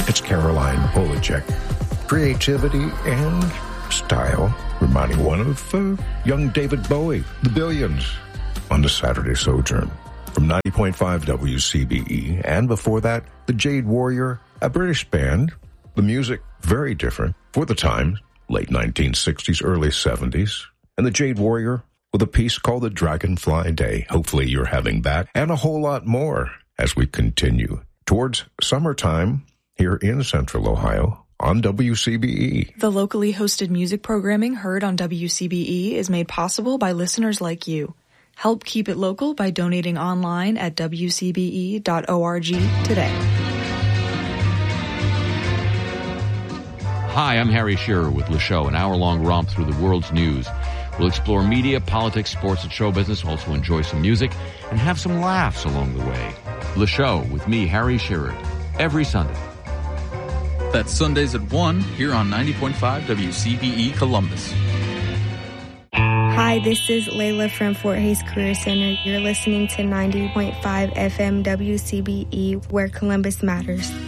It's Caroline Polachek. Creativity and style reminding one of young David Bowie, The Billions, on the Saturday Sojourn. From 90.5 WCBE, and before that, the Jade Warrior, a British band. The music, very different for the time, late 1960s, early 70s. And the Jade Warrior with a piece called The Dragonfly Day. Hopefully you're having that and a whole lot more as we continue towards summertime here in Central Ohio on WCBE. The locally hosted music programming heard on WCBE is made possible by listeners like you. Help keep it local by donating online at wcbe.org today. Hi, I'm Harry Shearer with Le Show, an hour-long romp through the world's news. We'll explore media, politics, sports, and show business, also enjoy some music, and have some laughs along the way. Le Show with me, Harry Shearer, every Sunday. That's Sundays at 1 here on 90.5 WCBE Columbus. Hi, this is Layla from Fort Hays Career Center. You're listening to 90.5 FM WCBE, where Columbus matters.